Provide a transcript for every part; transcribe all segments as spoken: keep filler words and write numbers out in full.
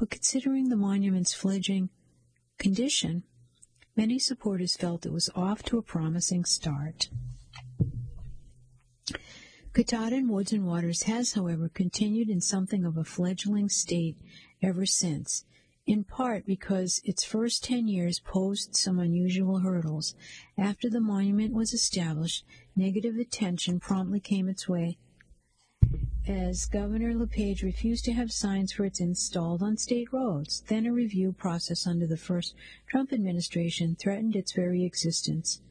but considering the monument's fledgling condition, many supporters felt it was off to a promising start. Katahdin Woods and Waters has, however, continued in something of a fledgling state ever since, in part because its first ten years posed some unusual hurdles. After the monument was established, negative attention promptly came its way, as Governor LePage refused to have signs for it installed on state roads. Then a review process under the first Trump administration threatened its very existence.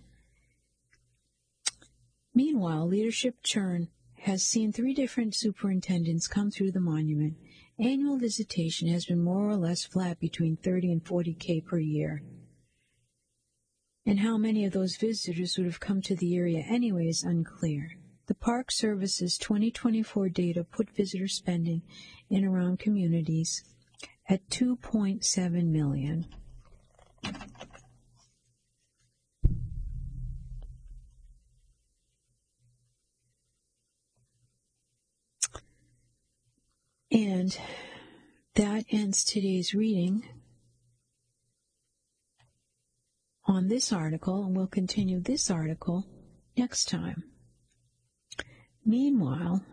Meanwhile, leadership churn has seen three different superintendents come through the monument. Annual visitation has been more or less flat between thirty and forty K per year. And how many of those visitors would have come to the area anyway is unclear. The Park Service's twenty twenty-four data put visitor spending in around communities at two point seven million dollars. And that ends today's reading on this article, and we'll continue this article next time. Meanwhile,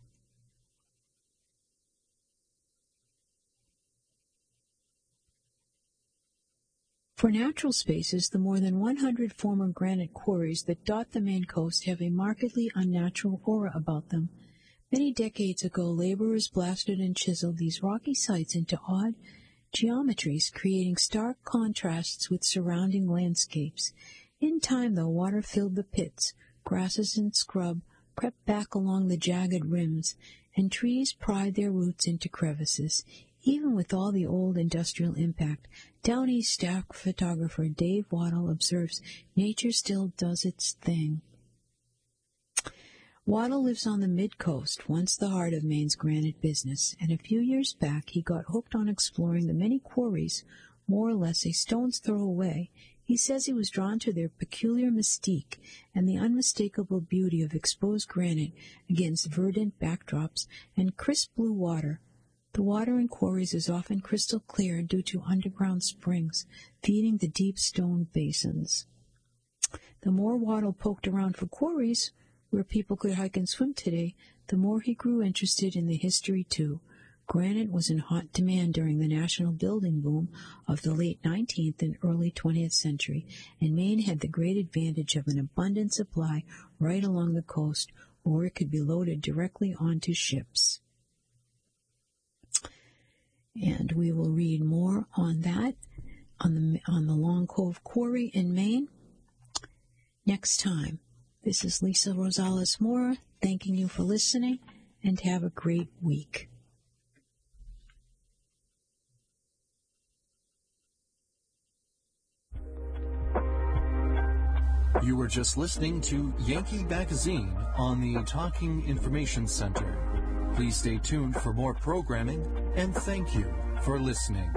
for natural spaces, the more than one hundred former granite quarries that dot the Maine coast have a markedly unnatural aura about them. Many decades ago, laborers blasted and chiseled these rocky sites into odd geometries, creating stark contrasts with surrounding landscapes. In time, though, water filled the pits, grasses and scrub crept back along the jagged rims, and trees pried their roots into crevices. Even with all the old industrial impact, Down East staff photographer Dave Waddell observes nature still does its thing. Waddell lives on the mid-coast, once the heart of Maine's granite business, and a few years back he got hooked on exploring the many quarries, more or less a stone's throw away. He says he was drawn to their peculiar mystique and the unmistakable beauty of exposed granite against verdant backdrops and crisp blue water. The water in quarries is often crystal clear due to underground springs feeding the deep stone basins. The more Waddell poked around for quarries where people could hike and swim today, the more he grew interested in the history, too. Granite was in hot demand during the national building boom of the late nineteenth and early twentieth century, and Maine had the great advantage of an abundant supply right along the coast, or it could be loaded directly onto ships. And we will read more on that, on the, on the Long Cove Quarry in Maine, next time. This is Lisa Rosales Mora, thanking you for listening, and have a great week. You were just listening to Yankee Magazine on the Talking Information Center. Please stay tuned for more programming, and thank you for listening.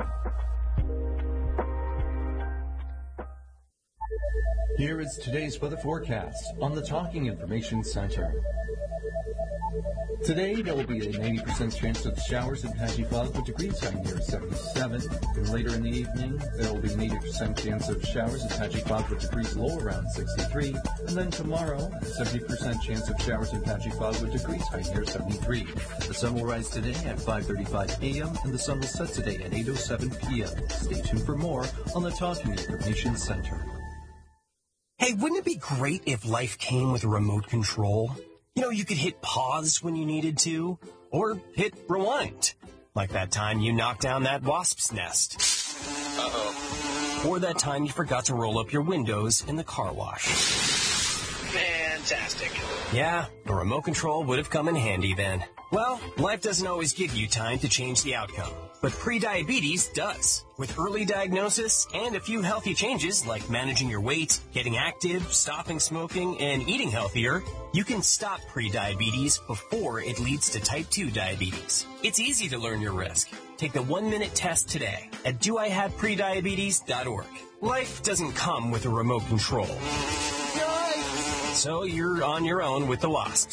Here is today's weather forecast on the Talking Information Center. Today, there will be a ninety percent chance of showers and patchy fog with degrees high near seventy-seven. And later in the evening, there will be an eighty percent chance of showers and patchy fog with degrees low around sixty-three. And then tomorrow, a seventy percent chance of showers and patchy fog with degrees high near seventy-three. The sun will rise today at five thirty-five a.m. and the sun will set today at eight oh seven p.m. Stay tuned for more on the Talking Information Center. Hey, wouldn't it be great if life came with a remote control? You know, you could hit pause when you needed to, or hit rewind. Like that time you knocked down that wasp's nest. Uh-oh. Or that time you forgot to roll up your windows in the car wash. Fantastic. Yeah, a remote control would have come in handy then. Well, life doesn't always give you time to change the outcome, but prediabetes does. With early diagnosis and a few healthy changes like managing your weight, getting active, stopping smoking, and eating healthier, you can stop prediabetes before it leads to type two diabetes. It's easy to learn your risk. Take the one-minute test today at do I have prediabetes dot org. Life doesn't come with a remote control. So you're on your own with the wasps.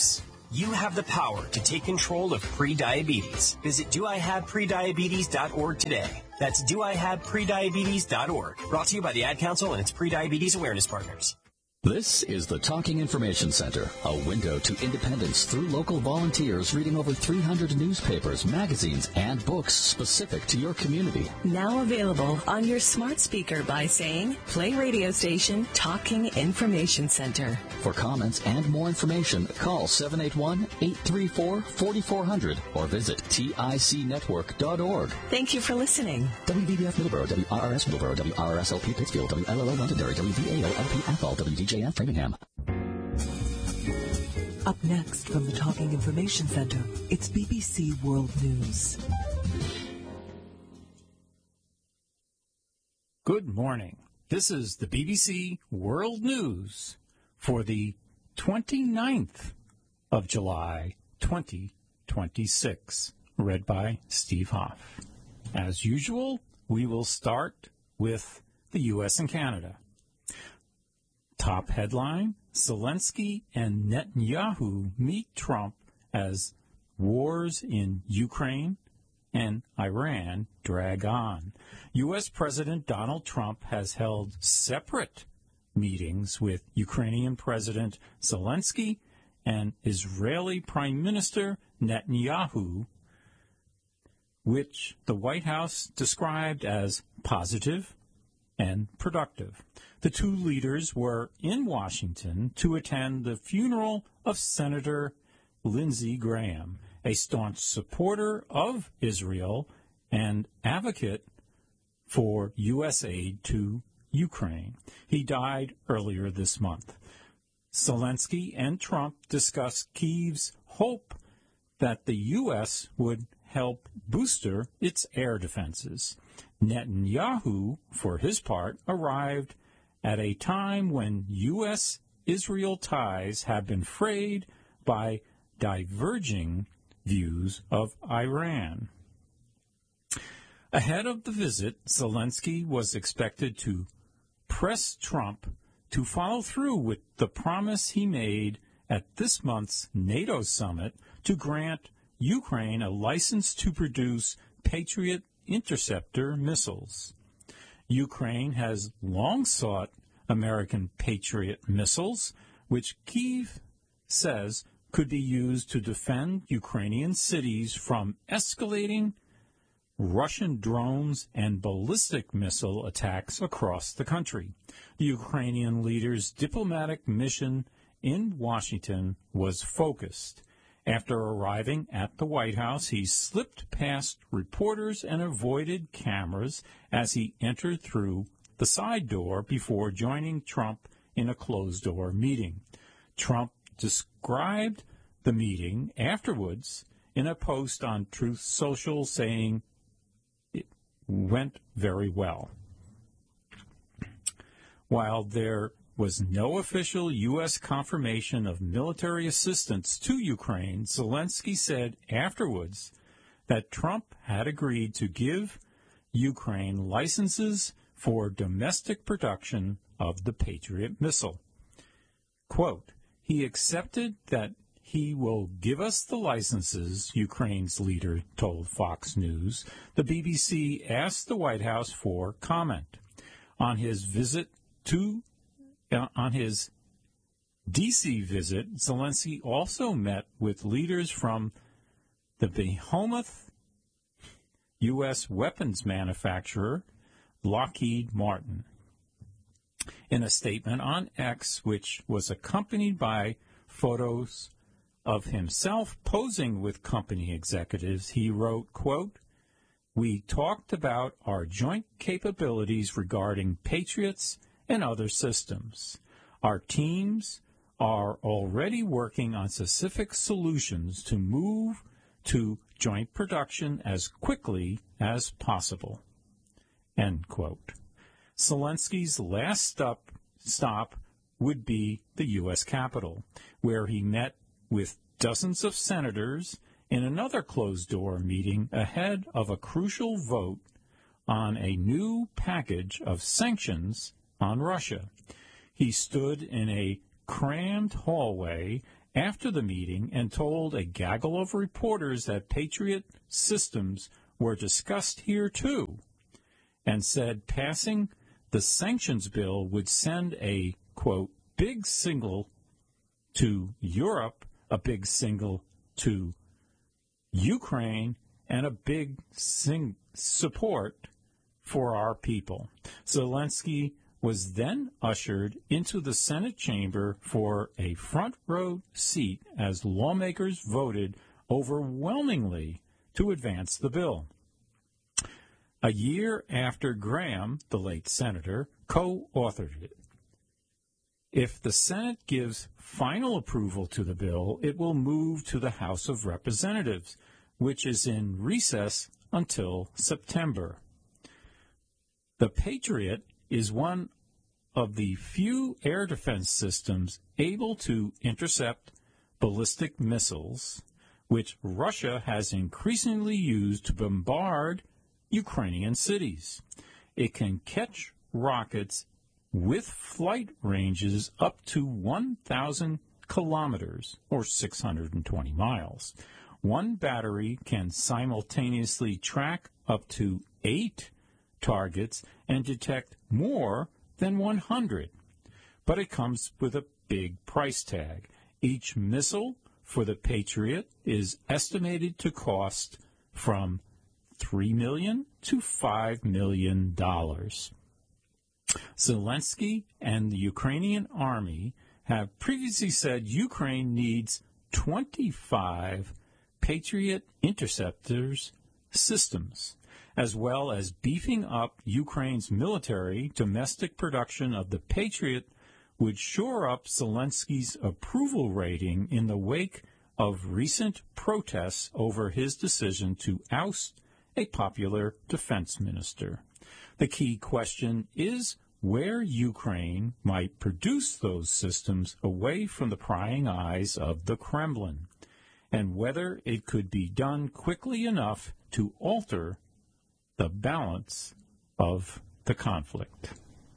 You have the power to take control of prediabetes. Visit do I have prediabetes dot org today. That's do I have prediabetes dot org. Brought to you by the Ad Council and its Prediabetes Awareness Partners. This is the Talking Information Center, a window to independence through local volunteers reading over three hundred newspapers, magazines, and books specific to your community. Now available on your smart speaker by saying, play radio station Talking Information Center. For comments and more information, call seven eight one, eight three four, four four zero zero or visit tic network dot org. Thank you for listening. W B B F Middleborough, W R R S Middleborough, W R R S L P Pittsfield, W L L O Londonderry, W V A O L P Athol, W D J F Framingham. Up next from the Talking Information Center, it's B B C World News. Good morning. This is the B B C World News for the twenty-ninth of July, twenty twenty-six, read by Steve Hoff. As usual, we will start with the U S and Canada. Top headline, Zelensky and Netanyahu meet Trump as wars in Ukraine and Iran drag on. U S. President Donald Trump has held separate meetings with Ukrainian President Zelensky and Israeli Prime Minister Netanyahu, which the White House described as positive and productive. The two leaders were in Washington to attend the funeral of Senator Lindsey Graham, a staunch supporter of Israel and advocate for U S aid to Ukraine. He died earlier this month. Zelensky and Trump discussed Kyiv's hope that the U S would help booster its air defenses. Netanyahu, for his part, arrived at a time when U S Israel ties have been frayed by diverging views of Iran. Ahead of the visit, Zelensky was expected to press Trump to follow through with the promise he made at this month's NATO summit to grant Ukraine a license to produce Patriot interceptor missiles. Ukraine has long sought American Patriot missiles, which Kyiv says could be used to defend Ukrainian cities from escalating Russian drones and ballistic missile attacks across the country. The Ukrainian leader's diplomatic mission in Washington was focused. After arriving at the White House, he slipped past reporters and avoided cameras as he entered through the side door before joining Trump in a closed-door meeting. Trump described the meeting afterwards in a post on Truth Social, saying it went very well. While there was no official U S confirmation of military assistance to Ukraine, Zelensky said afterwards that Trump had agreed to give Ukraine licenses for domestic production of the Patriot missile. Quote, he accepted that he will give us the licenses, Ukraine's leader told Fox News. The B B C asked the White House for comment. On his visit to uh, on his D C visit, Zelensky also met with leaders from the behemoth U S weapons manufacturer Lockheed Martin. In a statement on X, which was accompanied by photos of himself posing with company executives, he wrote, quote, we talked about our joint capabilities regarding Patriots and other systems. Our teams are already working on specific solutions to move to joint production as quickly as possible. End quote. Zelensky's last stop, stop would be the U S Capitol, where he met with dozens of senators in another closed-door meeting ahead of a crucial vote on a new package of sanctions on Russia. He stood in a crammed hallway after the meeting and told a gaggle of reporters that Patriot systems were discussed here too, and said passing the sanctions bill would send a, quote, big signal to Europe, a big signal to Ukraine, and a big sing- support for our people. Zelensky was then ushered into the Senate chamber for a front row seat as lawmakers voted overwhelmingly to advance the bill. A year after Graham, the late senator, co-authored it. If the Senate gives final approval to the bill, it will move to the House of Representatives, which is in recess until September. The Patriot is one of the few air defense systems able to intercept ballistic missiles, which Russia has increasingly used to bombard Ukrainian cities. It can catch rockets with flight ranges up to one thousand kilometers, or six hundred twenty miles. One battery can simultaneously track up to eight targets and detect more than one hundred. But it comes with a big price tag. Each missile for the Patriot is estimated to cost from three million dollars to five million dollars. Zelensky and the Ukrainian army have previously said Ukraine needs twenty-five Patriot interceptors systems, as well as beefing up Ukraine's military. Domestic production of the Patriot would shore up Zelensky's approval rating in the wake of recent protests over his decision to oust a popular defense minister. The key question is where Ukraine might produce those systems away from the prying eyes of the Kremlin, and whether it could be done quickly enough to alter the balance of the conflict.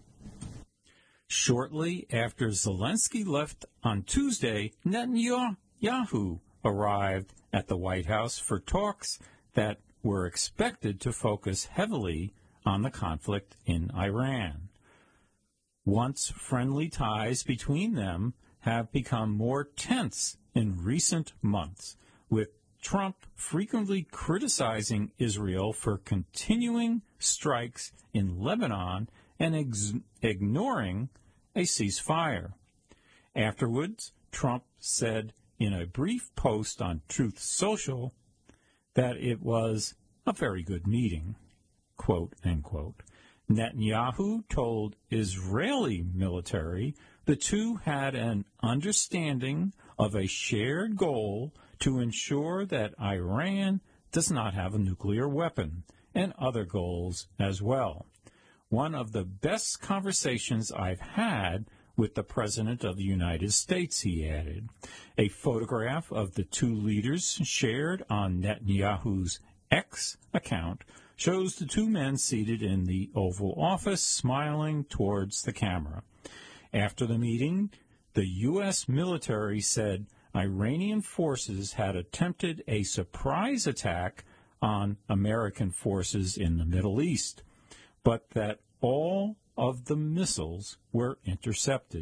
Shortly after Zelensky left on Tuesday, Netanyahu arrived at the White House for talks that were expected to focus heavily on the conflict in Iran. Once friendly ties between them have become more tense in recent months, with Trump frequently criticizing Israel for continuing strikes in Lebanon and ex- ignoring a ceasefire. Afterwards, Trump said in a brief post on Truth Social that it was a very good meeting, quote, unquote. Netanyahu told Israeli military the two had an understanding of a shared goal to ensure that Iran does not have a nuclear weapon, and other goals as well. One of the best conversations I've had with the President of the United States, he added. A photograph of the two leaders shared on Netanyahu's X account shows the two men seated in the Oval Office smiling towards the camera. After the meeting, the U S military said Iranian forces had attempted a surprise attack on American forces in the Middle East, but that all of the missiles were intercepted.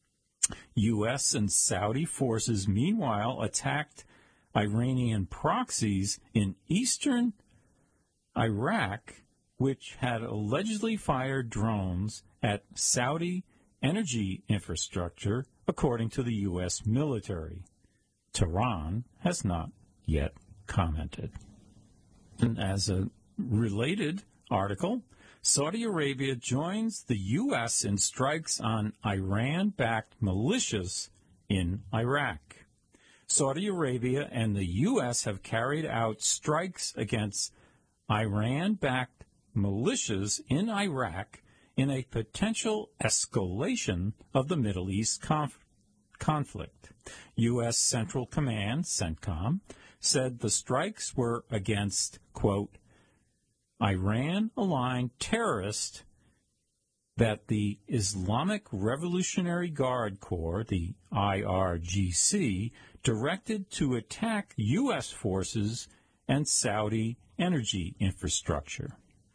U S and Saudi forces, meanwhile, attacked Iranian proxies in eastern Iraq, which had allegedly fired drones at Saudi energy infrastructure, according to the U S military. Tehran has not yet commented. And as a related article, Saudi Arabia joins the U S in strikes on Iran-backed militias in Iraq. Saudi Arabia and the U S have carried out strikes against Iran-backed militias in Iraq in a potential escalation of the Middle East conf- conflict. U S Central Command, CENTCOM, said the strikes were against, quote, Iran-aligned terrorists that the Islamic Revolutionary Guard Corps, the I R G C, directed to attack U S forces and Saudi energy infrastructure.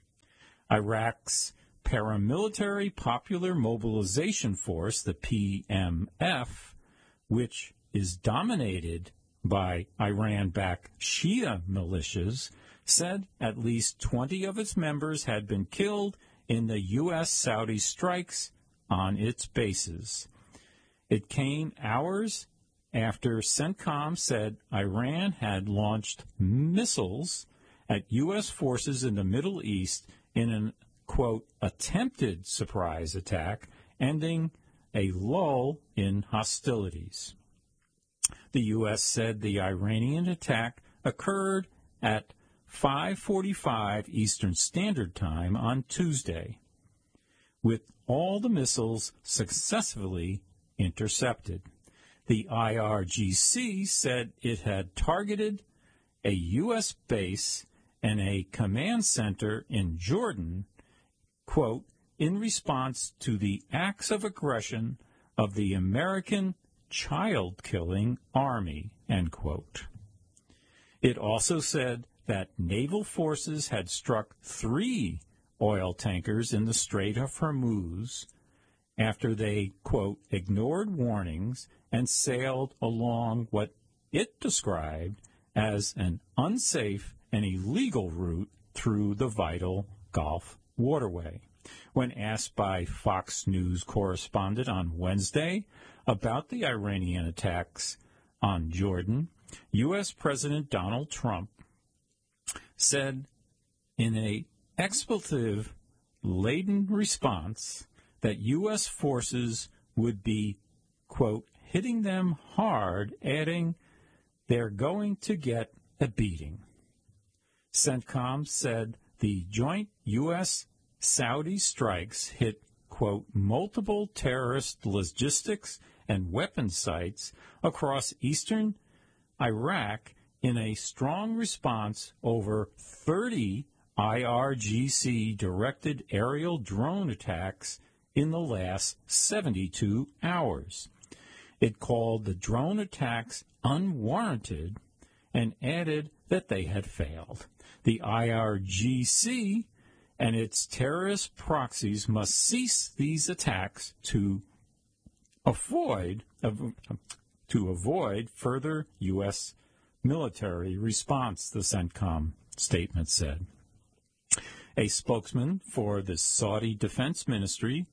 Iraq's Paramilitary Popular Mobilization Force, the P M F, which is dominated by Iran-backed Shia militias, said at least twenty of its members had been killed in the U S Saudi strikes on its bases. It came hours after CENTCOM said Iran had launched missiles at U S forces in the Middle East in an, quote, attempted surprise attack, ending a lull in hostilities. The U S said the Iranian attack occurred at five forty-five Eastern Standard Time on Tuesday, with all the missiles successfully intercepted. The I R G C said it had targeted a U S base and a command center in Jordan, quote, in response to the acts of aggression of the American child-killing army, end quote. It also said that naval forces had struck three oil tankers in the Strait of Hormuz after they, quote, ignored warnings and sailed along what it described as an unsafe and illegal route through the vital Gulf waterway. When asked by Fox News correspondent on Wednesday about the Iranian attacks on Jordan, U S President Donald Trump said in an expletive-laden response that U S forces would be, quote, hitting them hard, adding, they're going to get a beating. CENTCOM said the joint U S Saudi strikes hit, quote, multiple terrorist logistics and weapon sites across eastern Iraq in a strong response over thirty I R G C-directed aerial drone attacks in the last seventy-two hours. It called the drone attacks unwarranted and added that they had failed. The I R G C and its terrorist proxies must cease these attacks to avoid to avoid further U S military response, the CENTCOM statement said. A spokesman for the Saudi Defense Ministry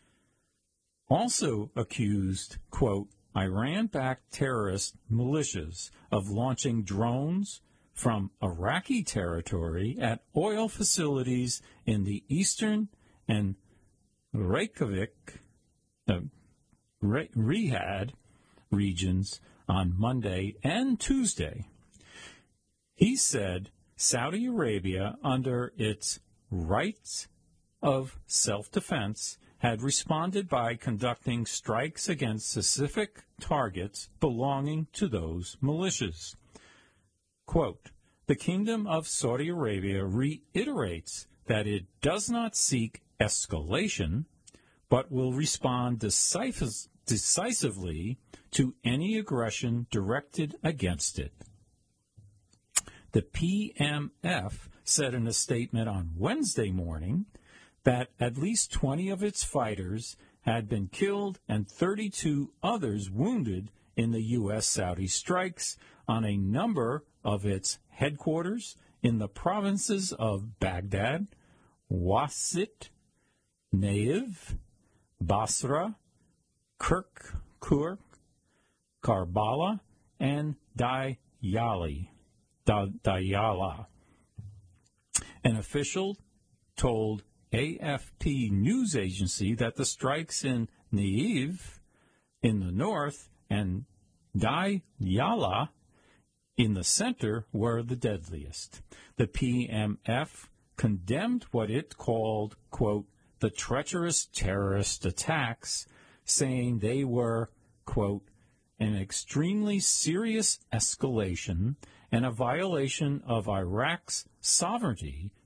also accused, quote, Iran-backed terrorist militias of launching drones from Iraqi territory at oil facilities in the eastern and Reykjavik, uh, Re- Riyadh regions on Monday and Tuesday. He said Saudi Arabia, under its rights of self-defense, had responded by conducting strikes against specific targets belonging to those militias. Quote, the Kingdom of Saudi Arabia reiterates that it does not seek escalation, but will respond decisive, decisively to any aggression directed against it. The P M F said in a statement on Wednesday morning that at least twenty of its fighters had been killed and thirty-two others wounded in the U S Saudi strikes on a number of its headquarters in the provinces of Baghdad, Wasit, Naiv, Basra, Kirkuk, Karbala, and Diyala. Diyala. An official told A F P news agency that the strikes in Naiv in the north and Diyala in the center were the deadliest. The P M F condemned what it called, quote, the treacherous terrorist attacks, saying they were, quote, an extremely serious escalation and a violation of Iraq's sovereignty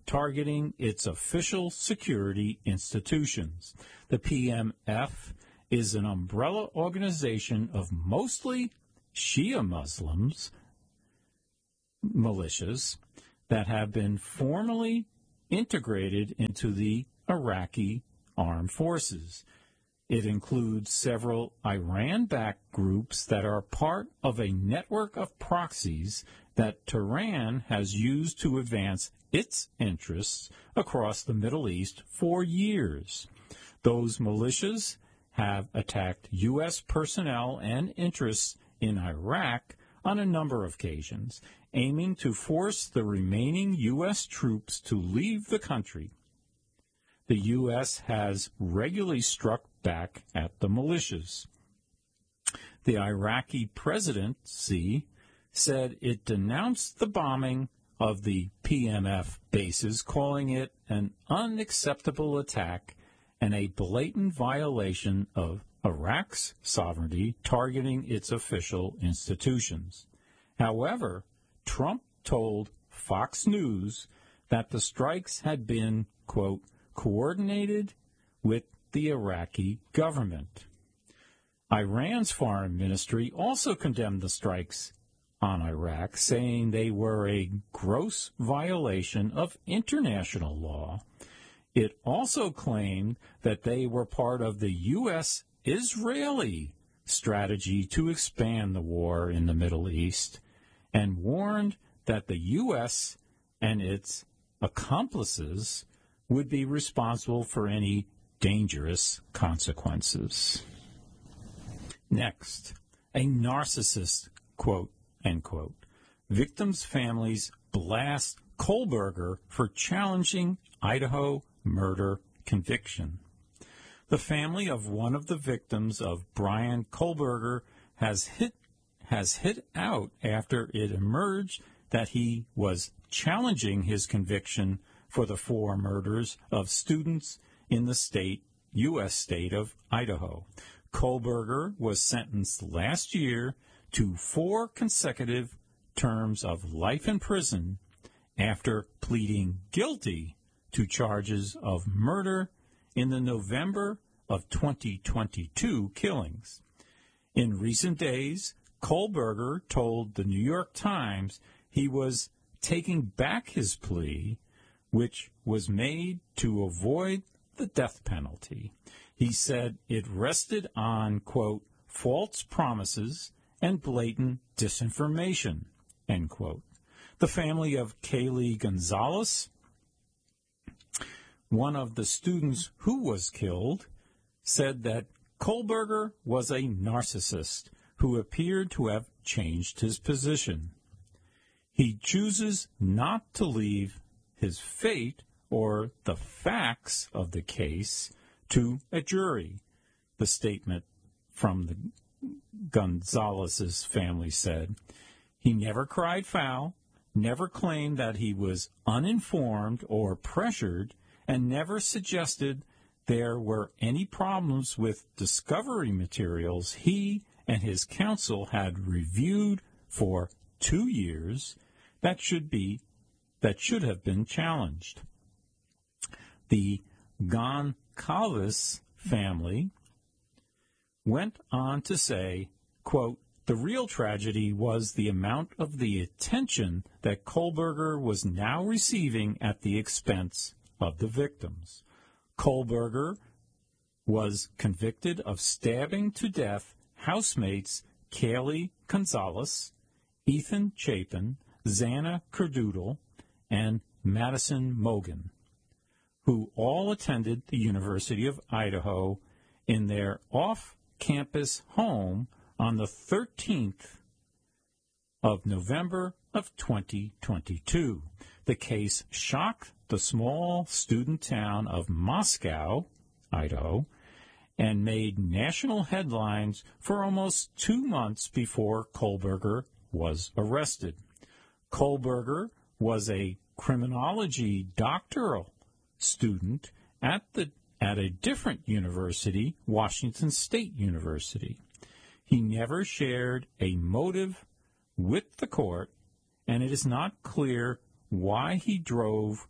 targeting its official security institutions. The P M F is an umbrella organization of mostly Shia Muslims, militias, that have been formally integrated into the Iraqi armed forces. It includes several Iran-backed groups that are part of a network of proxies that Tehran has used to advance its interests across the Middle East for years. Those militias have attacked U S personnel and interests in Iraq on a number of occasions, aiming to force the remaining U S troops to leave the country. The U S has regularly struck back at the militias. The Iraqi presidency said it denounced the bombing of the P M F bases, calling it an unacceptable attack and a blatant violation of Iraq's sovereignty, targeting its official institutions. However, Trump told Fox News that the strikes had been, quote, coordinated with the Iraqi government. Iran's foreign ministry also condemned the strikes on Iraq, saying they were a gross violation of international law. It also claimed that they were part of the U S Israeli strategy to expand the war in the Middle East, and warned that the U S and its accomplices would be responsible for any dangerous consequences. Next, a narcissist, quote, end quote. Victims' families blast Kohlberger for challenging Idaho murder conviction. The family of one of the victims of Brian Kohlberger has hit has hit out after it emerged that he was challenging his conviction for the four murders of students in the state, U S state of Idaho. Kohlberger was sentenced last year to four consecutive terms of life in prison after pleading guilty to charges of murder in the November of twenty twenty-two killings. In recent days, Kohlberger told the New York Times he was taking back his plea, which was made to avoid the death penalty. He said it rested on, quote, false promises and blatant disinformation, end quote. The family of Kaylee Gonzalez, one of the students who was killed, said that Kohlberger was a narcissist who appeared to have changed his position. He chooses not to leave his fate or the facts of the case to a jury, the statement from the Gonzalez's family said. He never cried foul, never claimed that he was uninformed or pressured, and never suggested there were any problems with discovery materials he and his counsel had reviewed for two years that should be that should have been challenged. The Goncalves family went on to say, quote, the real tragedy was the amount of the attention that Kohlberger was now receiving at the expense of the victims. Kohlberger was convicted of stabbing to death housemates Kaylee Gonzalez, Ethan Chapin, Xana Kerdoodle, and Madison Mogen, who all attended the University of Idaho in their off-campus home on the thirteenth of November of twenty twenty-two. The case shocked the small student town of Moscow, Idaho, and made national headlines for almost two months before Kohlberger was arrested. Kohlberger was a criminology doctoral student at the at a different university, Washington State University. He never shared a motive with the court, and it is not clear why he drove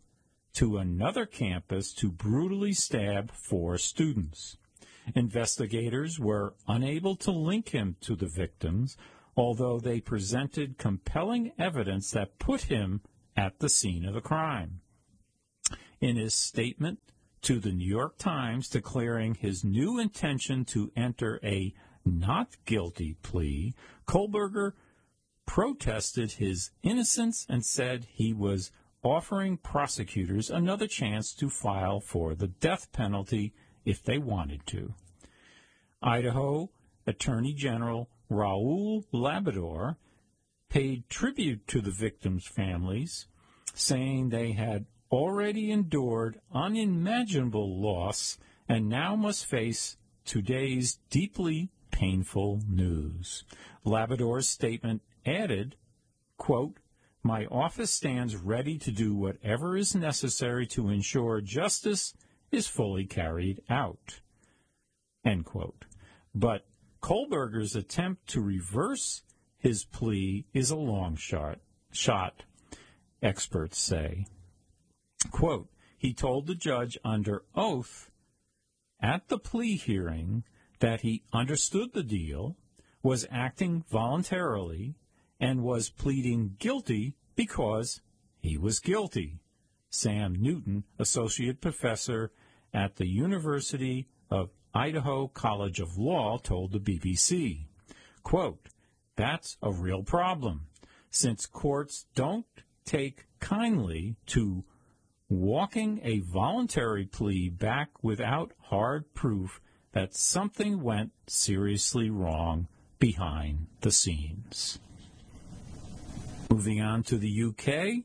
to another campus to brutally stab four students. Investigators were unable to link him to the victims, although they presented compelling evidence that put him at the scene of the crime. In his statement to the New York Times declaring his new intention to enter a not guilty plea, Kohlberger protested his innocence and said he was offering prosecutors another chance to file for the death penalty if they wanted to. Idaho Attorney General Raul Labrador paid tribute to the victims' families, saying they had already endured unimaginable loss and now must face today's deeply painful news. Labrador's statement added, quote, "My office stands ready to do whatever is necessary to ensure justice is fully carried out," end quote. But Kohlberger's attempt to reverse his plea is a long shot, shot, experts say. Quote, he told the judge under oath at the plea hearing that he understood the deal, was acting voluntarily, and was pleading guilty because he was guilty. Sam Newton, associate professor at the University of Idaho College of Law, told the B B C, quote, "That's a real problem, since courts don't take kindly to walking a voluntary plea back without hard proof that something went seriously wrong behind the scenes." Moving on to the U K,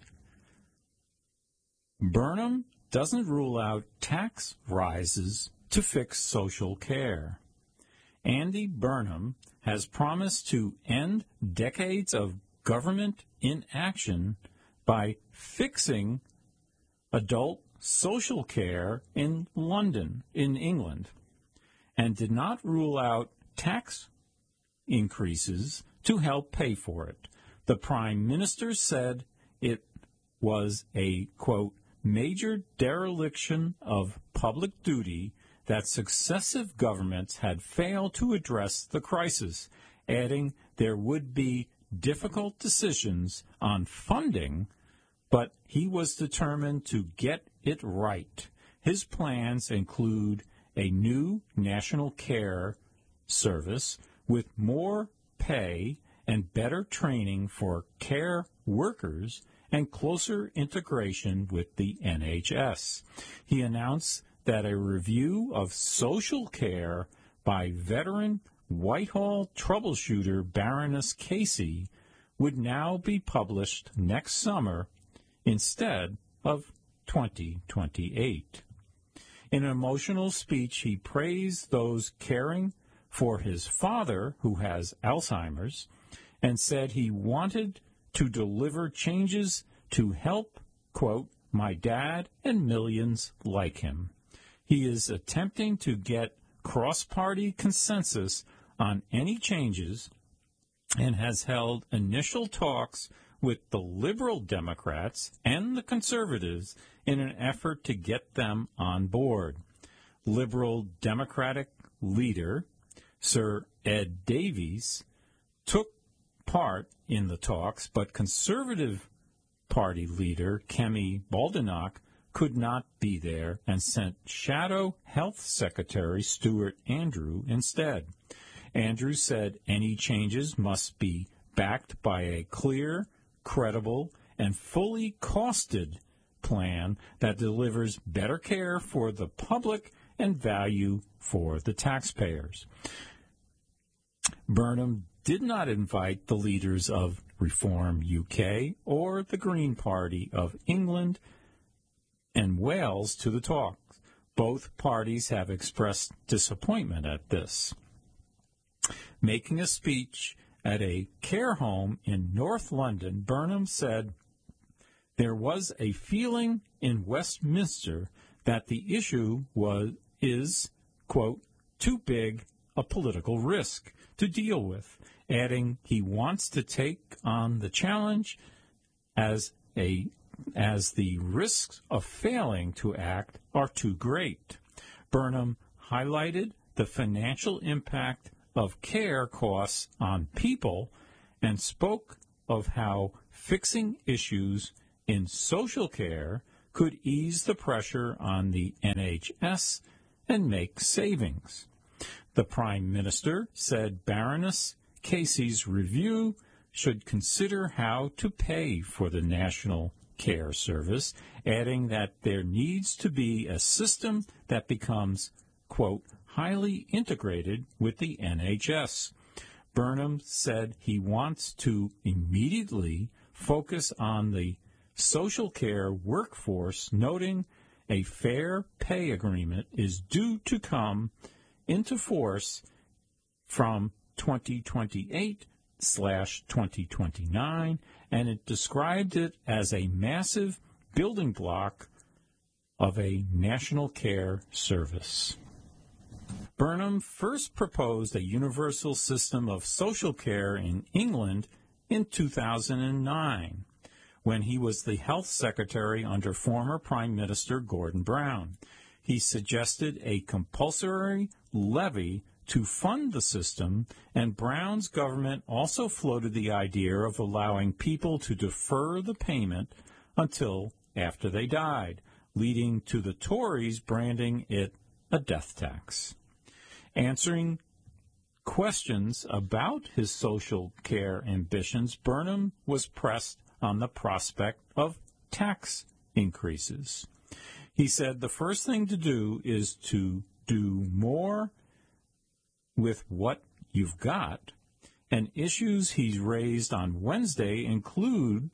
Burnham doesn't rule out tax rises to fix social care. Andy Burnham has promised to end decades of government inaction by fixing adult social care in London, in England, and did not rule out tax increases to help pay for it. The Prime Minister said it was a, quote, major dereliction of public duty that successive governments had failed to address the crisis, adding there would be difficult decisions on funding, but he was determined to get it right. His plans include a new national care service with more pay and better training for care workers and closer integration with the N H S. He announced that a review of social care by veteran Whitehall troubleshooter Baroness Casey would now be published next summer instead of twenty twenty-eight. In an emotional speech, he praised those caring for his father, who has Alzheimer's, and said he wanted to deliver changes to help, quote, my dad and millions like him. He is attempting to get cross-party consensus on any changes and has held initial talks with the Liberal Democrats and the Conservatives in an effort to get them on board. Liberal Democratic leader Sir Ed Davies took part in the talks, but Conservative Party leader Kemi Badenoch could not be there and sent Shadow Health Secretary Stuart Andrew instead. Andrew said any changes must be backed by a clear, credible, and fully costed plan that delivers better care for the public and value for the taxpayers. Burnham did not invite the leaders of Reform U K or the Green Party of England and Wales to the talks. Both parties have expressed disappointment at this. Making a speech at a care home in North London, Burnham said, there was a feeling in Westminster that the issue was is, quote, too big a political risk to deal with, adding he wants to take on the challenge as a as the risks of failing to act are too great. Burnham highlighted the financial impact of care costs on people and spoke of how fixing issues in social care could ease the pressure on the N H S and make savings. The Prime Minister said Baroness Casey's review should consider how to pay for the National Care Service, adding that there needs to be a system that becomes, quote, highly integrated with the N H S. Burnham said he wants to immediately focus on the social care workforce, noting a fair pay agreement is due to come into force from twenty twenty-eight slash twenty twenty-nine, and it described it as a massive building block of a national care service. Burnham first proposed a universal system of social care in England in two thousand nine, when he was the health secretary under former Prime Minister Gordon Brown. He suggested a compulsory levy to fund the system, and Brown's government also floated the idea of allowing people to defer the payment until after they died, leading to the Tories branding it a death tax. Answering questions about his social care ambitions, Burnham was pressed on the prospect of tax increases. He said the first thing to do is to do more with what you've got, and issues he's raised on Wednesday include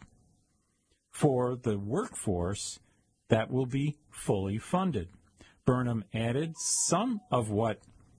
for the workforce that will be fully funded. Burnham added some of what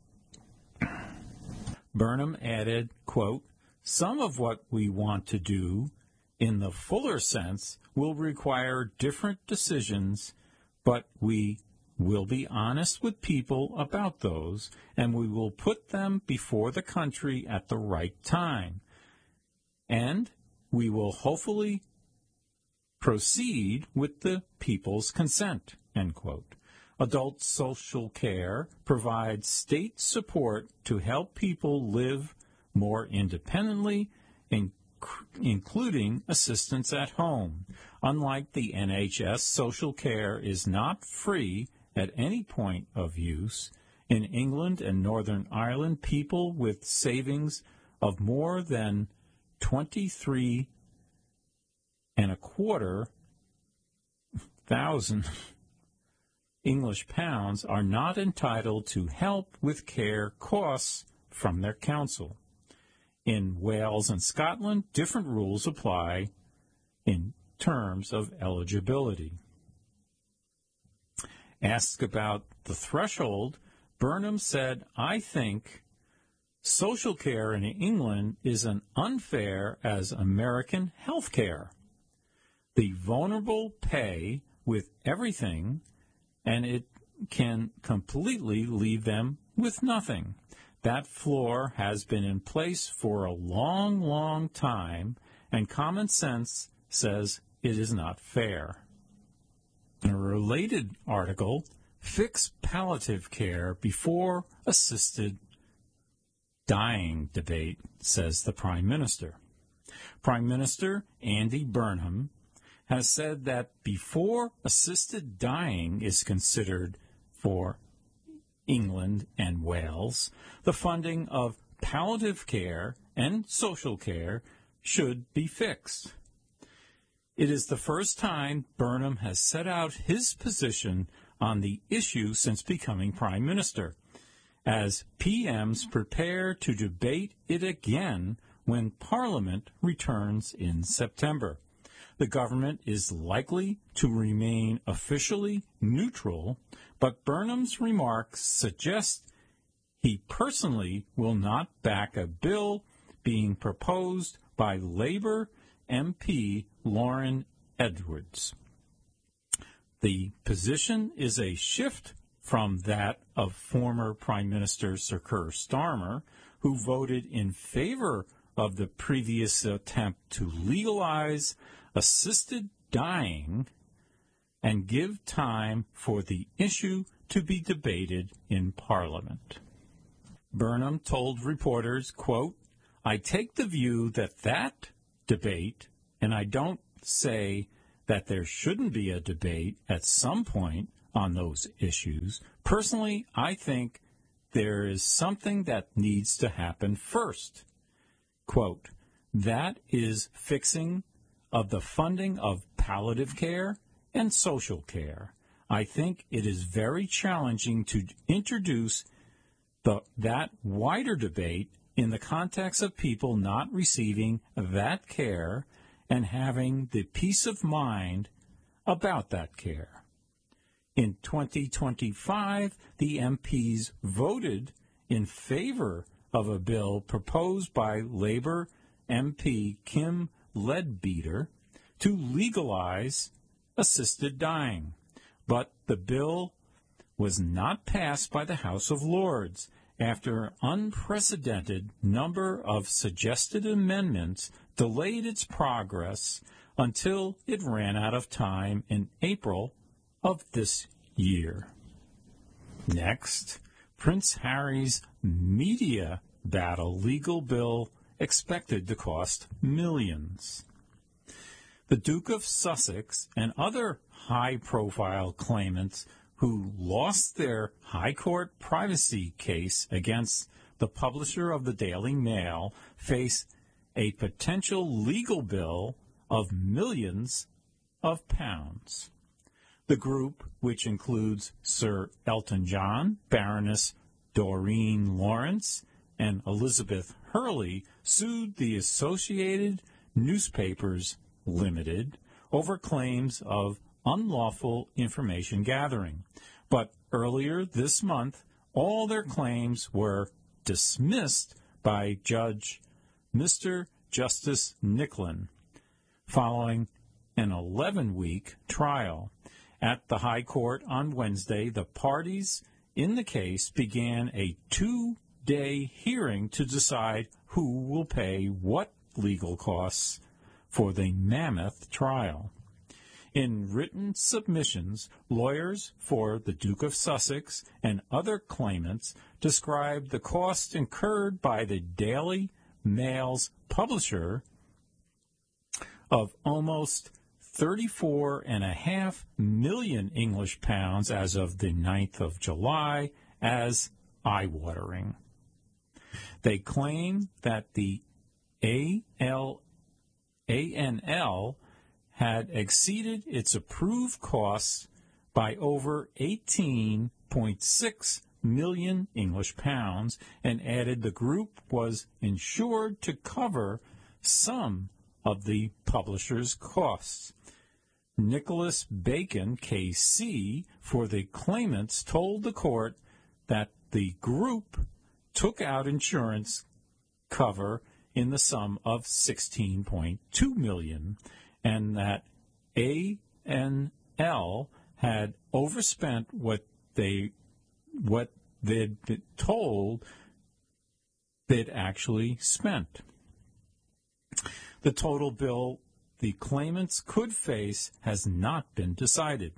Burnham added, quote, some of what we want to do in the fuller sense will require different decisions, but we will be honest with people about those, and we will put them before the country at the right time. And we will hopefully proceed with the people's consent, end quote. Adult social care provides state support to help people live more independently, in, including assistance at home. Unlike the N H S, social care is not free at any point of use. In England and Northern Ireland, people with savings of more than twenty-three and a quarter thousand English pounds are not entitled to help with care costs from their council. In Wales and Scotland, different rules apply in terms of eligibility. Asked about the threshold, Burnham said, I think social care in England is as unfair as American health care. The vulnerable pay with everything, and it can completely leave them with nothing. That floor has been in place for a long, long time, and common sense says it is not fair. In a related article, Fix Palliative Care Before Assisted Dying Debate, says the Prime Minister. Prime Minister Andy Burnham has said that before assisted dying is considered for England and Wales, the funding of palliative care and social care should be fixed. It is the first time Burnham has set out his position on the issue since becoming Prime Minister, as P Ms prepare to debate it again when Parliament returns in September. The government is likely to remain officially neutral, but Burnham's remarks suggest he personally will not back a bill being proposed by Labour M P Lauren Edwards. The position is a shift from that of former Prime Minister Sir Keir Starmer, who voted in favor of the previous attempt to legalize assisted dying and give time for the issue to be debated in Parliament. Burnham told reporters, quote, I take the view that that debate, and I don't say that there shouldn't be a debate at some point on those issues. Personally, I think there is something that needs to happen first. Quote, that is fixing of the funding of palliative care and social care. I think it is very challenging to introduce the, that wider debate in the context of people not receiving that care and having the peace of mind about that care. In twenty twenty-five, the M Ps voted in favor of a bill proposed by Labor M P Kim Leadbeater to legalize assisted dying, but the bill was not passed by the House of Lords after an unprecedented number of suggested amendments delayed its progress until it ran out of time in April of this year. Next, Prince Harry's media battle legal bill expected to cost millions. The Duke of Sussex and other high-profile claimants who lost their High Court privacy case against the publisher of the Daily Mail face a potential legal bill of millions of pounds. The group, which includes Sir Elton John, Baroness Doreen Lawrence, and Elizabeth Hurley, sued the Associated Newspapers Limited over claims of unlawful information gathering. But earlier this month, all their claims were dismissed by Judge Mister Justice Nicklin following an eleven-week trial. At the High Court on Wednesday, the parties in the case began a two-day hearing to decide who will pay what legal costs for the mammoth trial. In written submissions, lawyers for the Duke of Sussex and other claimants described the cost incurred by the Daily Mail's publisher of almost thirty-four and a half million English pounds as of the ninth of July as eye-watering. They claim that the A N L had exceeded its approved costs by over eighteen point six million English pounds and added the group was insured to cover some of the publisher's costs. Nicholas Bacon, K C, for the claimants told the court that the group took out insurance cover in the sum of sixteen point two million dollars and that A N L had overspent what they what they'd been told they'd actually spent. The total bill the claimants could face has not been decided,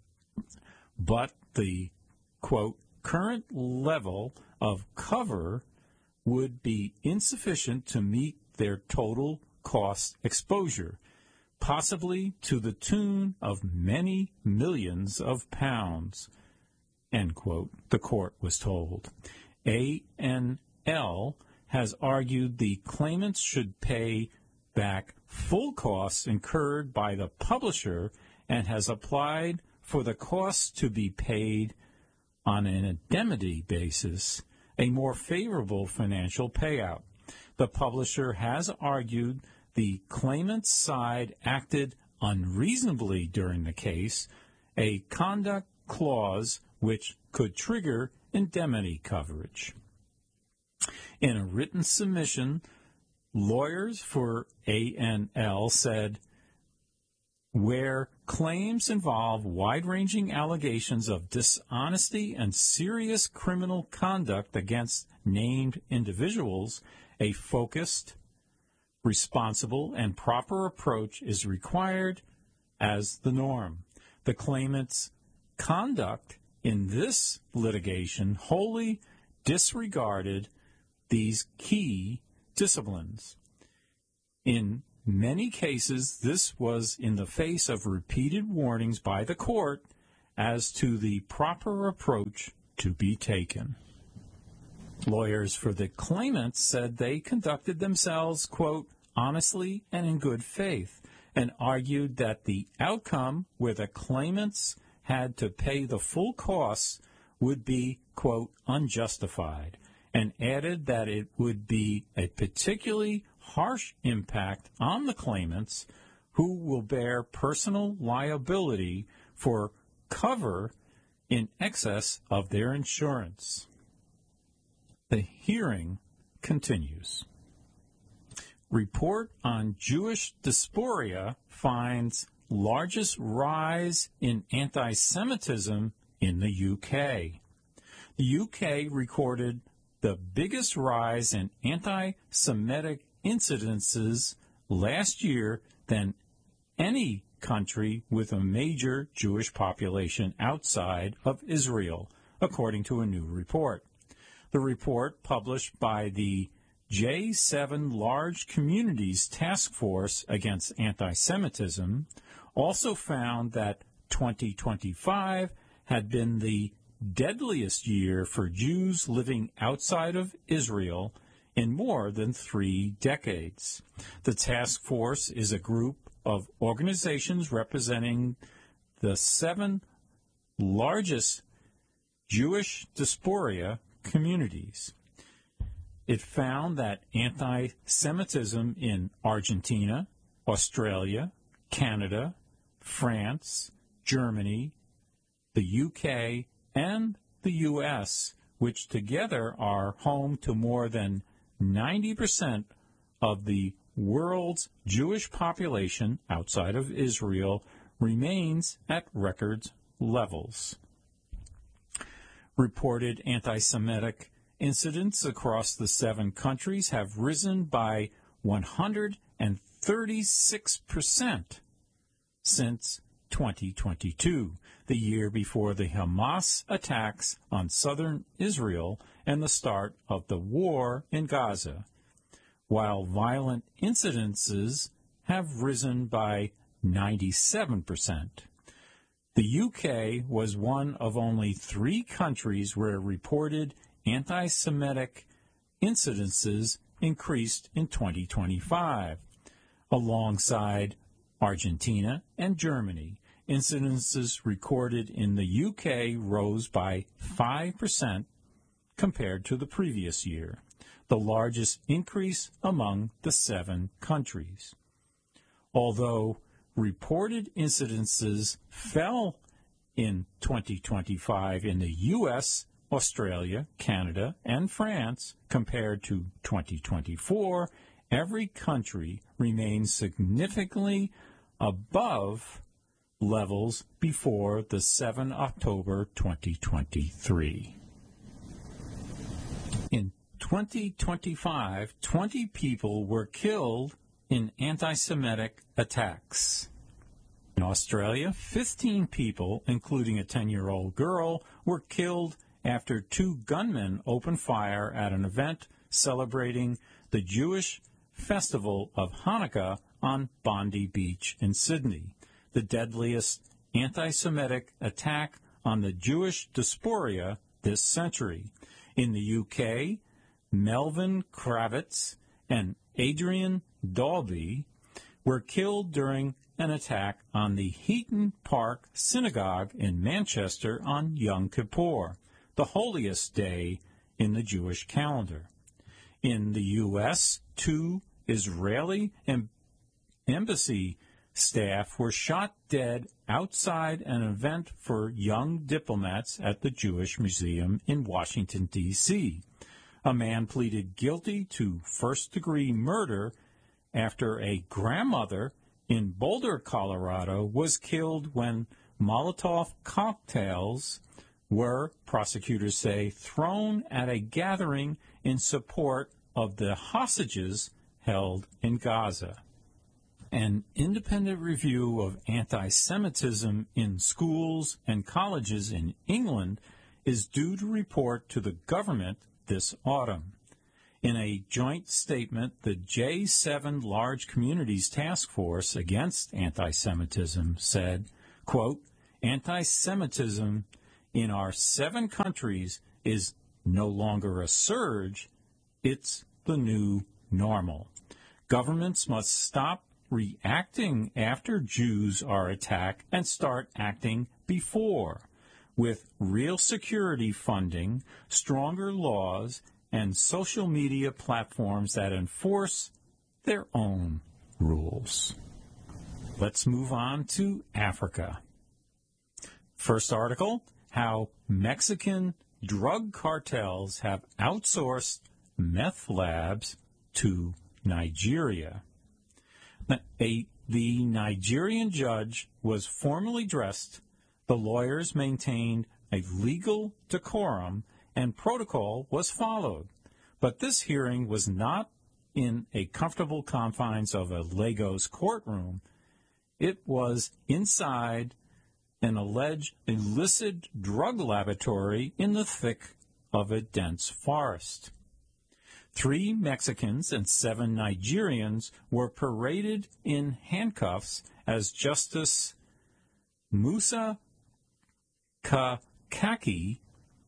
but the, quote, current level of cover would be insufficient to meet their total cost exposure, possibly to the tune of many millions of pounds, end quote, the court was told. A N L has argued the claimants should pay back full costs incurred by the publisher and has applied for the costs to be paid on an indemnity basis, a more favorable financial payout. The publisher has argued the claimant's side acted unreasonably during the case, a conduct clause which could trigger indemnity coverage. In a written submission, lawyers for A N L said, where claims involve wide-ranging allegations of dishonesty and serious criminal conduct against named individuals, a focused, responsible, and proper approach is required as the norm. The claimant's conduct in this litigation wholly disregarded these key disciplines. In many cases, this was in the face of repeated warnings by the court as to the proper approach to be taken. Lawyers for the claimants said they conducted themselves, quote, honestly and in good faith, and argued that the outcome where the claimants had to pay the full costs would be, quote, unjustified, and added that it would be a particularly harsh impact on the claimants who will bear personal liability for cover in excess of their insurance. The hearing continues. Report on Jewish dysphoria finds largest rise in anti-Semitism in the U K. The U K recorded the biggest rise in anti-Semitic incidences last year than any country with a major Jewish population outside of Israel, according to a new report. The report, published by the J seven Large Communities Task Force Against Anti-Semitism, also found that twenty twenty-five had been the deadliest year for Jews living outside of Israel in more than three decades. The task force is a group of organizations representing the seven largest Jewish diaspora communities. It found that anti-Semitism in Argentina, Australia, Canada, France, Germany, the U K, and the U S, which together are home to more than ninety percent of the world's Jewish population outside of Israel, remains at record levels. Reported anti-Semitic incidents across the seven countries have risen by one hundred thirty-six percent since twenty twenty-two, the year before the Hamas attacks on southern Israel and the start of the war in Gaza, while violent incidences have risen by ninety-seven percent. The U K was one of only three countries where reported anti-Semitic incidences increased in twenty twenty-five, alongside Argentina and Germany. Incidences recorded in the U K rose by five percent compared to the previous year, the largest increase among the seven countries. Although reported incidences fell in twenty twenty-five in the U S, Australia, Canada, and France compared to twenty twenty-four, every country remains significantly above levels before the seventh of October twenty twenty-three. In twenty twenty-five, twenty people were killed in anti-Semitic attacks. In Australia, fifteen people, including a ten-year-old girl, were killed after two gunmen opened fire at an event celebrating the Jewish festival of Hanukkah on Bondi Beach in Sydney, the deadliest anti-Semitic attack on the Jewish diaspora this century. In the U K, Melvin Kravitz and Adrian Dalby were killed during an attack on the Heaton Park Synagogue in Manchester on Yom Kippur, the holiest day in the Jewish calendar. In the U S, two Israeli em- embassy staff were shot dead outside an event for young diplomats at the Jewish Museum in Washington, D C A man pleaded guilty to first-degree murder after a grandmother in Boulder, Colorado, was killed when Molotov cocktails were, prosecutors say, thrown at a gathering in support of the hostages held in Gaza. An independent review of anti-Semitism in schools and colleges in England is due to report to the government this autumn. In a joint statement, the J seven Large Communities Task Force Against Anti-Semitism said, quote, anti-Semitism in our seven countries is no longer a surge, it's the new normal. Governments must stop reacting after Jews are attacked and start acting before, with real security funding, stronger laws, and social media platforms that enforce their own rules. Let's move on to Africa. First article, how Mexican drug cartels have outsourced meth labs to Nigeria. A, the Nigerian judge was formally dressed. The lawyers maintained a legal decorum, and protocol was followed. But this hearing was not in a comfortable confines of a Lagos courtroom. It was inside an alleged illicit drug laboratory in the thick of a dense forest. Three Mexicans and seven Nigerians were paraded in handcuffs as Justice Musa Kakaki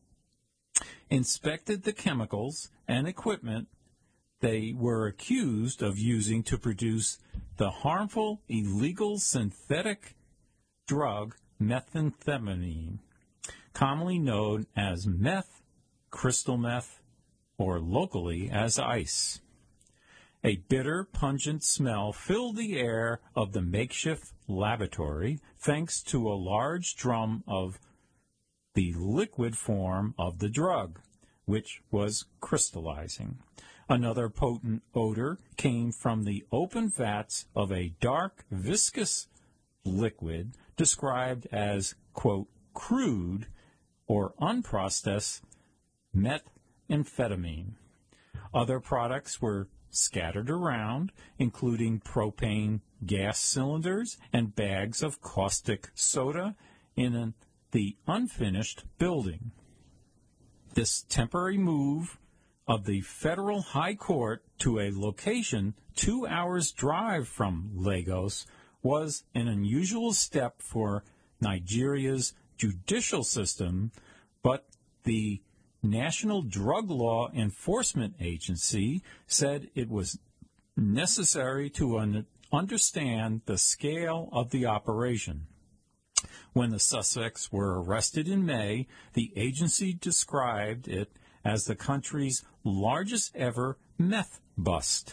inspected the chemicals and equipment they were accused of using to produce the harmful, illegal synthetic drug methamphetamine, commonly known as meth, crystal meth, or locally as ice. A bitter, pungent smell filled the air of the makeshift laboratory thanks to a large drum of the liquid form of the drug, which was crystallizing. Another potent odor came from the open vats of a dark, viscous liquid described as, quote, crude or unprocessed methamphetamine. Other products were scattered around, including propane gas cylinders and bags of caustic soda in an, the unfinished building. This temporary move of the federal high court to a location two hours' drive from Lagos was an unusual step for Nigeria's judicial system, but the National Drug Law Enforcement Agency said it was necessary to un- understand the scale of the operation. When the suspects were arrested in May, the agency described it as the country's largest ever meth bust.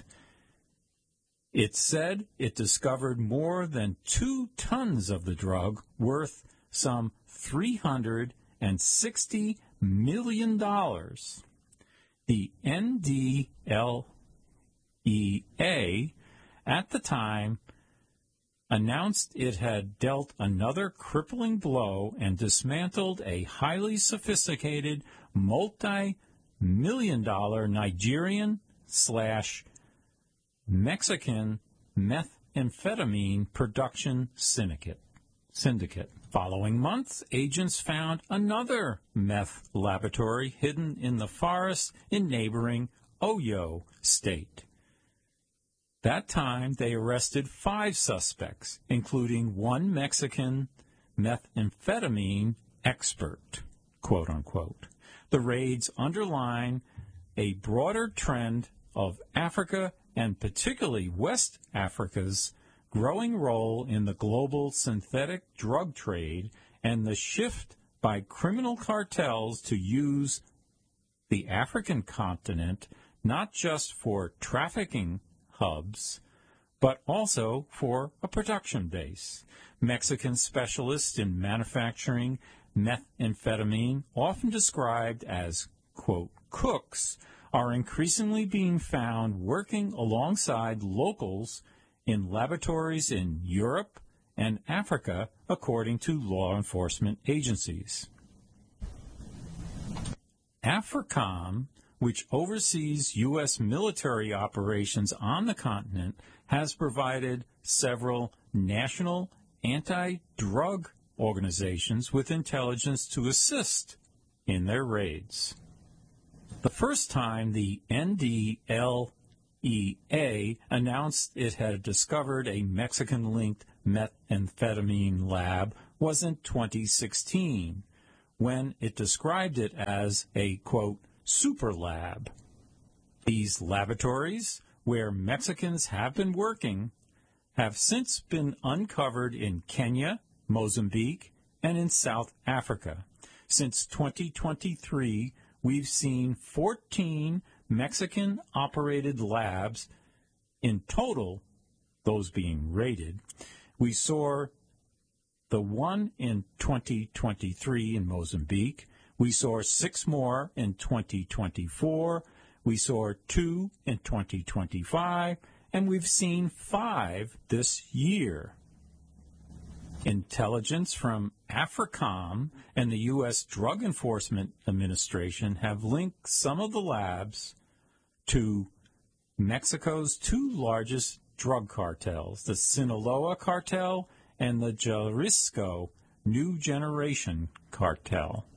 It said it discovered more than two tons of the drug worth some three hundred sixty million dollars. The N D L E A at the time announced it had dealt another crippling blow and dismantled a highly sophisticated multi-million dollar Nigerian slash Mexican methamphetamine production syndicate. syndicate. Following months, agents found another meth laboratory hidden in the forest in neighboring Oyo State. That time, they arrested five suspects, including one Mexican methamphetamine expert, quote unquote. The raids underline a broader trend of Africa and particularly West Africa's growing role in the global synthetic drug trade and the shift by criminal cartels to use the African continent not just for trafficking hubs, but also for a production base. Mexican specialists in manufacturing methamphetamine, often described as, quote, cooks, are increasingly being found working alongside locals in laboratories in Europe and Africa, according to law enforcement agencies. AFRICOM, which oversees U S military operations on the continent, has provided several national anti-drug organizations with intelligence to assist in their raids. The first time the N D L E A announced it had discovered a Mexican-linked methamphetamine lab was in twenty sixteen, when it described it as a, quote, super lab. These laboratories, where Mexicans have been working, have since been uncovered in Kenya, Mozambique, and in South Africa. Since twenty twenty-three, we've seen fourteen Mexican-operated labs in total, those being raided. We saw the one in twenty twenty-three in Mozambique. We saw six more in twenty twenty-four. We saw two in twenty twenty-five, and we've seen five this year. Intelligence from AFRICOM and the U S Drug Enforcement Administration have linked some of the labs to Mexico's two largest drug cartels, the Sinaloa cartel and the Jalisco New Generation cartel.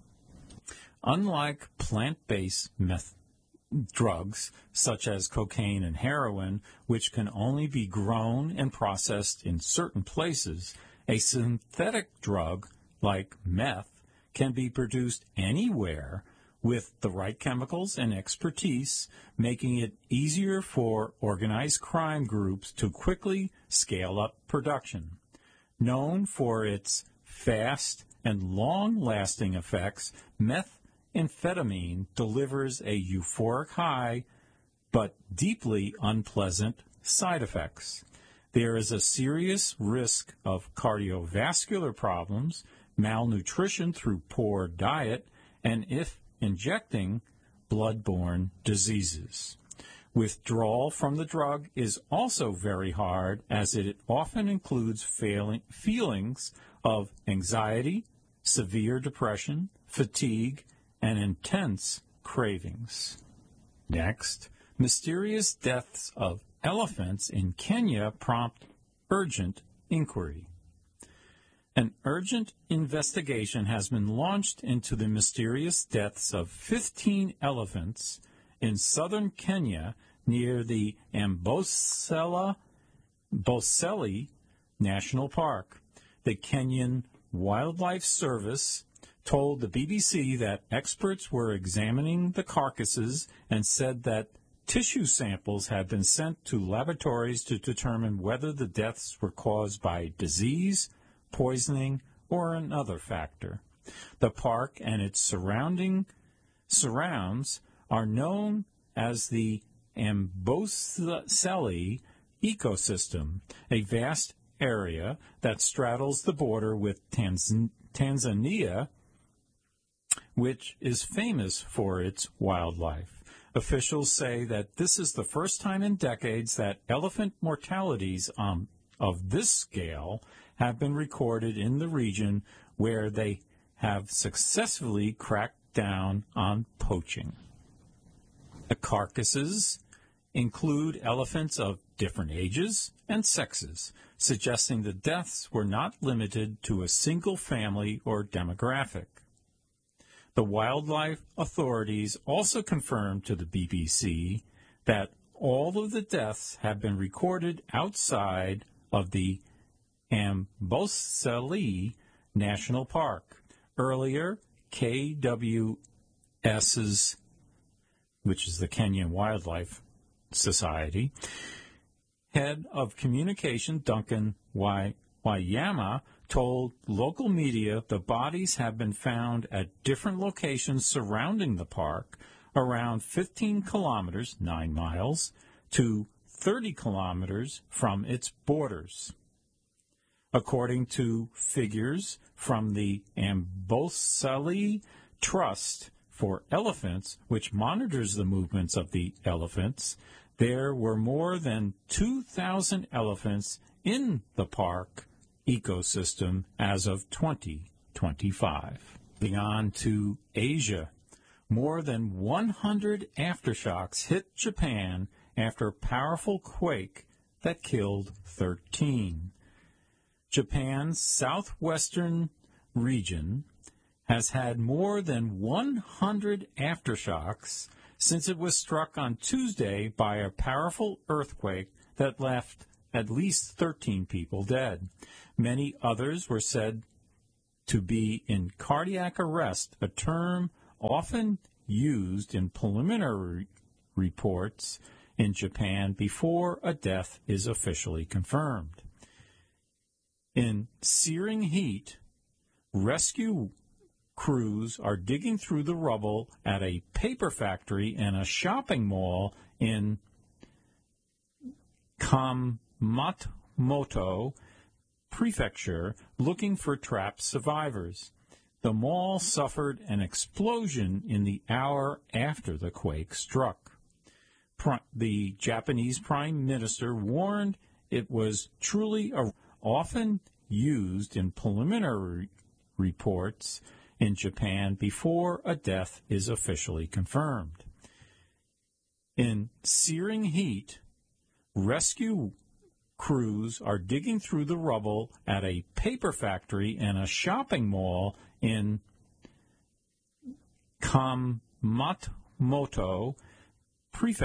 Unlike plant-based meth drugs, such as cocaine and heroin, which can only be grown and processed in certain places, a synthetic drug like meth can be produced anywhere with the right chemicals and expertise, making it easier for organized crime groups to quickly scale up production. Known for its fast and long-lasting effects, methamphetamine delivers a euphoric high but deeply unpleasant side effects. There is a serious risk of cardiovascular problems, malnutrition through poor diet, and if injecting, blood-borne diseases. Withdrawal from the drug is also very hard, as it often includes failing, feelings of anxiety, severe depression, fatigue, and intense cravings. Next, mysterious deaths of elephants in Kenya prompt urgent inquiry. An urgent investigation has been launched into the mysterious deaths of fifteen elephants in southern Kenya near the Amboseli Boseli National Park. The Kenyan Wildlife Service told the B B C that experts were examining the carcasses and said that tissue samples had been sent to laboratories to determine whether the deaths were caused by disease, poisoning, or another factor. The park and its surrounding surrounds are known as the Amboseli ecosystem, a vast area that straddles the border with Tanz- Tanzania, which is famous for its wildlife. Officials say that this is the first time in decades that elephant mortalities um, of this scale have been recorded in the region, where they have successfully cracked down on poaching. The carcasses include elephants of different ages and sexes, suggesting the deaths were not limited to a single family or demographic. The wildlife authorities also confirmed to the B B C that all of the deaths have been recorded outside of the Amboseli National Park. Earlier, K W S's, which is the Kenyan Wildlife Society, head of communication Duncan Wanyama told local media the bodies have been found at different locations surrounding the park, around fifteen kilometers, nine miles, to thirty kilometers from its borders. According to figures from the Amboseli Trust for Elephants, which monitors the movements of the elephants, there were more than two thousand elephants in the park ecosystem as of twenty twenty-five. Moving on to Asia, more than one hundred aftershocks hit Japan after a powerful quake that killed thirteen. Japan's southwestern region has had more than one hundred aftershocks since it was struck on Tuesday by a powerful earthquake that left at least thirteen people dead. Many others were said to be in cardiac arrest, a term often used in preliminary reports in Japan before a death is officially confirmed. In searing heat, rescue crews are digging through the rubble at a paper factory and a shopping mall in Kumamoto Prefecture looking for trapped survivors. The mall suffered an explosion in the hour after the quake struck. The Japanese Prime Minister warned it was truly a, often used in preliminary reports in Japan before a death is officially confirmed. In searing heat, rescue crews are digging through the rubble at a paper factory and a shopping mall in Kumamoto Prefecture.